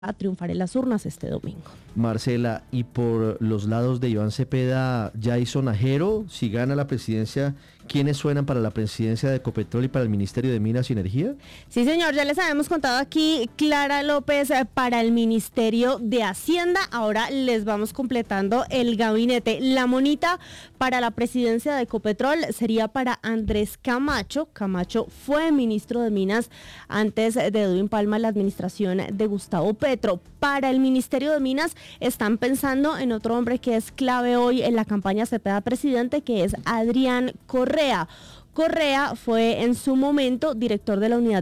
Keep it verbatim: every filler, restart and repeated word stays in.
a triunfar en las urnas este domingo. Marcela, y por los lados de Iván Cepeda, Jason Ajero, si gana la presidencia, ¿quiénes suenan para la presidencia de Ecopetrol y para el Ministerio de Minas y Energía? Sí, señor, ya les habíamos contado aquí, Clara López eh, para el Ministerio de Hacienda. Ahora les vamos completando el gabinete. La monita para la presidencia de Ecopetrol sería para Andrés Camacho. Camacho fue ministro de Minas antes de Edwin Palma en la administración de Gustavo Petro. Para el Ministerio de Minas están pensando en otro hombre que es clave hoy en la campaña Cepeda presidente, que es Adrián Correa. Correa fue en su momento director de la unidad